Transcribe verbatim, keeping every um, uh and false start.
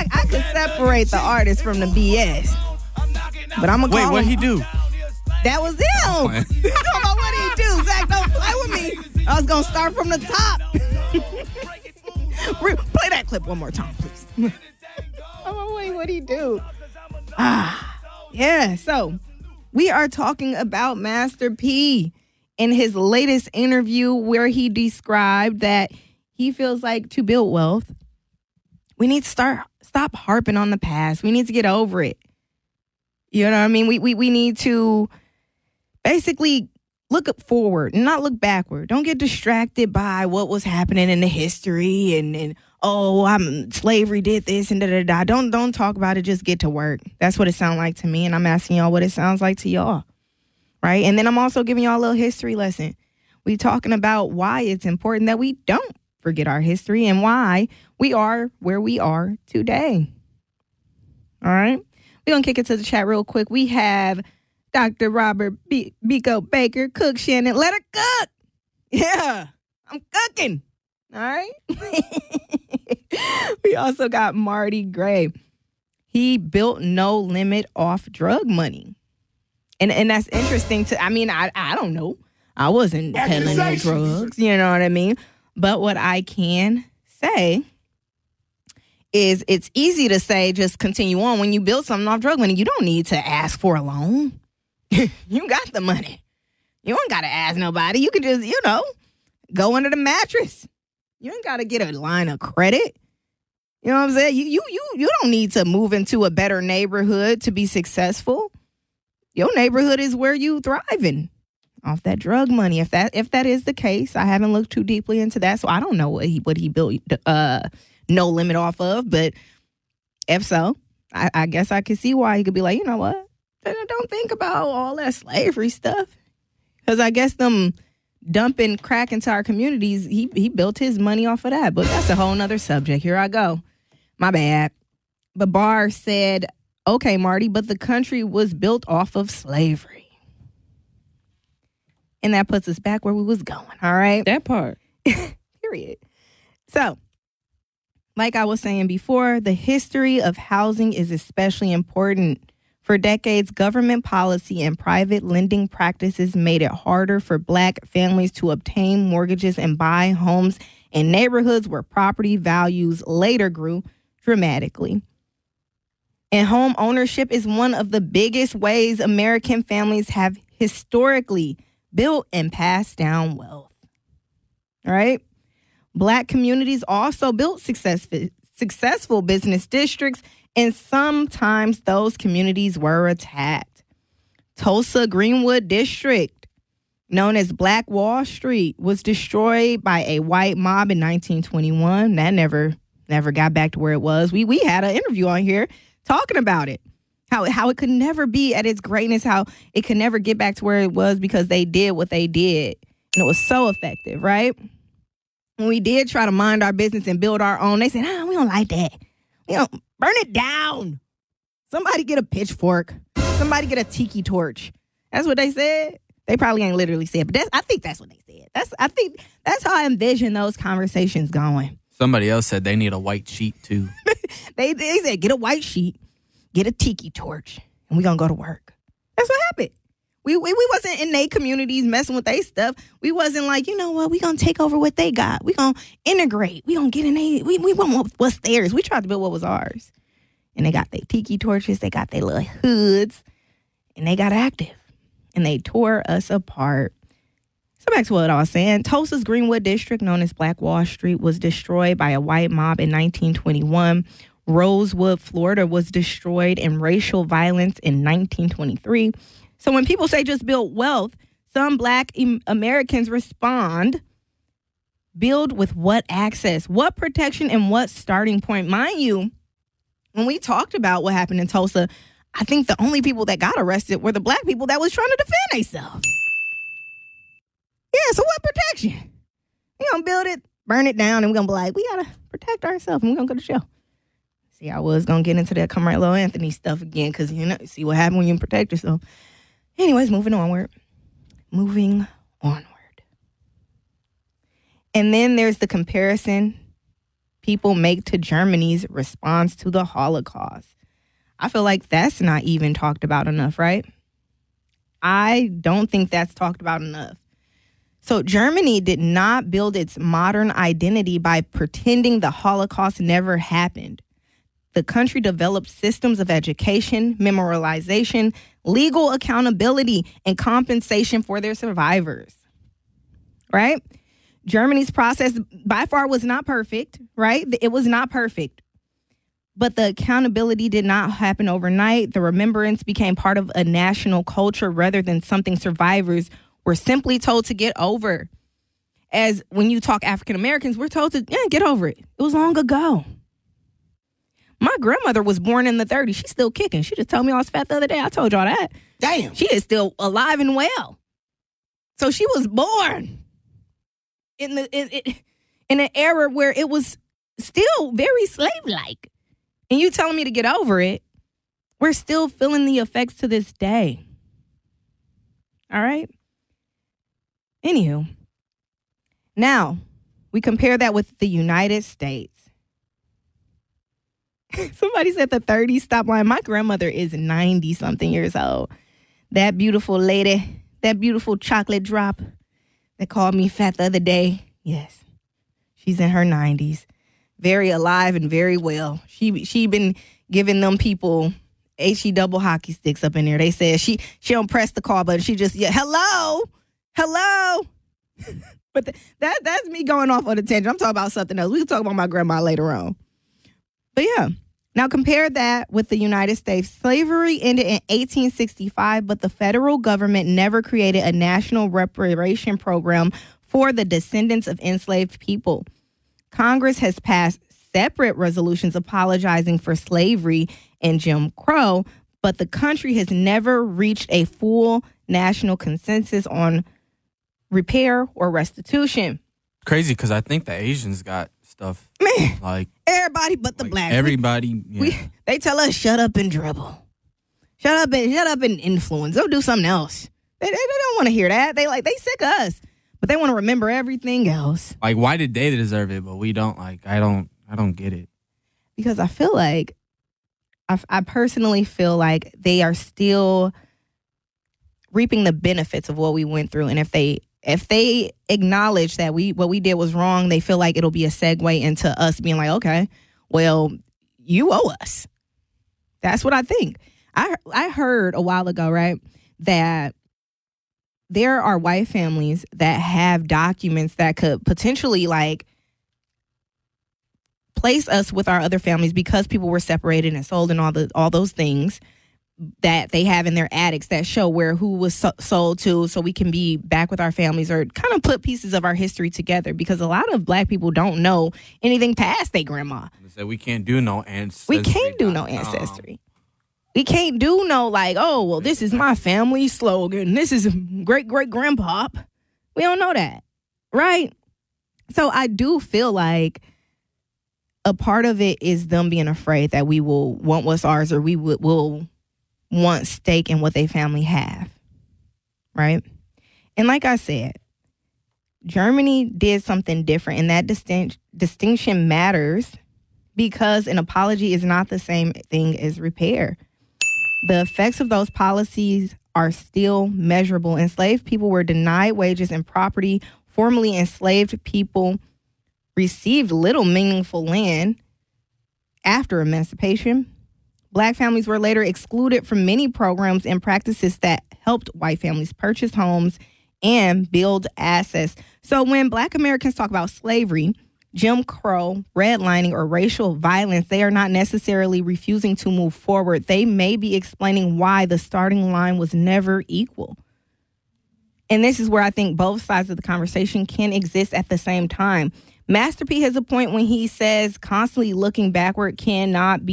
I, I could separate the artist from the B S. But I'm gonna Wait, call what'd he him. do? That was him. You don't know what he do. Zach, don't play with me. I was gonna start from the top. Play that clip one more time, please. Oh, wait, what'd he do? Ah, yeah. So we are talking about Master P in his latest interview where he described that he feels like to build wealth, we need to start stop harping on the past. We need to get over it. You know what I mean? We we we need to basically look forward and not look backward. Don't get distracted by what was happening in the history and, and oh, I'm slavery did this and da da da. Don't don't talk about it. Just get to work. That's what it sounds like to me, and I'm asking y'all what it sounds like to y'all, right? And then I'm also giving y'all a little history lesson. We talking about why it's important that we don't forget our history and why we are where we are today. All right, we're gonna kick it to the chat real quick. We have Doctor Robert B- Biko Baker, cook Shannon. Let her cook. Yeah, I'm cooking. All right. We also got Marty Gray. He built No Limit off drug money. And and that's interesting to, I mean, I, I don't know. I wasn't peddling no drugs, you know what I mean? But what I can say is it's easy to say just continue on. When you build something off drug money, you don't need to ask for a loan. You got the money. You don't got to ask nobody. You can just, you know, go under the mattress. You ain't got to get a line of credit. You know what I'm saying? You, you, you, you don't need to move into a better neighborhood to be successful. Your neighborhood is where you thriving off that drug money. If that if that is the case, I haven't looked too deeply into that, so I don't know what he what he built uh, No Limit off of. But if so, I, I guess I could see why he could be like, you know what? Don't think about all that slavery stuff, because I guess them dumping crack into our communities, he he built his money off of that. But that's a whole nother subject. Here I go. My bad. But Barr said, okay, Marty, but the country was built off of slavery. And that puts us back where we was going, all right? That part. Period. So, like I was saying before, the history of housing is especially important. For decades, government policy and private lending practices made it harder for Black families to obtain mortgages and buy homes in neighborhoods where property values later grew dramatically. And home ownership is one of the biggest ways American families have historically built and passed down wealth. All right? Black communities also built successful, successful business districts, and sometimes those communities were attacked. Tulsa Greenwood District, known as Black Wall Street, was destroyed by a white mob in nineteen twenty-one. That never never got back to where it was. We we had an interview on here talking about it. How, how it could never be at its greatness, how it could never get back to where it was because they did what they did. And it was so effective, right? When we did try to mind our business and build our own, they said, ah, we don't like that. You know, burn it down. Somebody get a pitchfork. Somebody get a tiki torch. That's what they said. They probably ain't literally said, but that's, I think that's what they said. That's I think that's how I envision those conversations going. Somebody else said they need a white sheet, too. they, they said, get a white sheet, get a tiki torch, and we going to go to work. That's what happened. We, we we wasn't in their communities messing with their stuff. We wasn't like, you know what, we going to take over what they got. We going to integrate. We going to get in they, we, we want what's theirs. We tried to build what was ours. And they got their tiki torches. They got their little hoods. And they got active. And they tore us apart. So back to what I was saying. Tulsa's Greenwood District, known as Black Wall Street, was destroyed by a white mob in nineteen twenty-one. Rosewood, Florida, was destroyed in racial violence in nineteen twenty-three. So when people say just build wealth, some Black Americans respond, build with what access, what protection, and what starting point? Mind you, when we talked about what happened in Tulsa, I think the only people that got arrested were the Black people that was trying to defend themselves. Yeah, so what protection? We're going to build it, burn it down, and we're going to be like, we got to protect ourselves, and we're going to go to jail. See, I was going to get into that Carmelo Anthony stuff again because, you know, see what happened when you protect yourself. Anyways, moving onward. Moving onward. And then there's the comparison people make to Germany's response to the Holocaust. I feel like that's not even talked about enough, right? I don't think that's talked about enough. So Germany did not build its modern identity by pretending the Holocaust never happened. The country developed systems of education, memorialization, legal accountability, and compensation for their survivors, right? Germany's process by far was not perfect, right? It was not perfect. But the accountability did not happen overnight. The remembrance became part of a national culture rather than something survivors were simply told to get over. As when you talk African Americans, we're told to yeah, get over it. It was long ago. My grandmother was born in the thirties. She's still kicking. She just told me I was fat the other day. I told y'all that. Damn. She is still alive and well. So she was born in the in, in, in an era where it was still very slave-like. And you telling me to get over it, we're still feeling the effects to this day. All right? Anywho, now we compare that with the United States. Somebody said the thirties stop line. My grandmother is ninety-something years old. That beautiful lady, that beautiful chocolate drop that called me fat the other day. Yes, she's in her nineties. Very alive and very well. She she been giving them people H E double hockey sticks up in there. They said she she don't press the call button. She just, yeah, hello, hello. But the, that that's me going off on a tangent. I'm talking about something else. We can talk about my grandma later on. But yeah, now compare that with the United States. Slavery ended in eighteen sixty-five, but the federal government never created a national reparation program for the descendants of enslaved people. Congress has passed separate resolutions apologizing for slavery and Jim Crow, but the country has never reached a full national consensus on repair or restitution. Crazy, because I think the Asians got stuff. Man, like everybody but the like blacks. Everybody. Yeah. We, they tell us shut up and dribble. Shut up and shut up and influence. Go do something else. They, they, they don't want to hear that. They like they sick of us, but they want to remember everything else. Like, why did they deserve it, but we don't? Like, I don't. I don't get it. Because I feel like, I, I personally feel like they are still reaping the benefits of what we went through, and if they if they acknowledge that we what we did was wrong, they feel like it'll be a segue into us being like, okay, well, you owe us. That's what I think. I I heard a while ago, right, that there are white families that have documents that could potentially like place us with our other families because people were separated and sold and all the all those things that they have in their attics that show where who was so- sold to, so we can be back with our families or kind of put pieces of our history together, because a lot of black people don't know anything past their grandma. So we can't do no ancestry. We can't do no ancestry. We can't do no like, oh, well, this is my family slogan. This is great great grandpa. We don't know that, right? So I do feel like a part of it is them being afraid that we will want what's ours, or we will, will want stake in what they family have, right? And like I said, Germany did something different, and that distinct, distinction matters because an apology is not the same thing as repair. The effects of those policies are still measurable. Enslaved people were denied wages and property. Formerly enslaved people received little meaningful land after emancipation. Black families were later excluded from many programs and practices that helped white families purchase homes and build assets. So when Black Americans talk about slavery, Jim Crow, redlining, or racial violence, they are not necessarily refusing to move forward. They may be explaining why the starting line was never equal. And this is where I think both sides of the conversation can exist at the same time. Master P has a point when he says constantly looking backward cannot be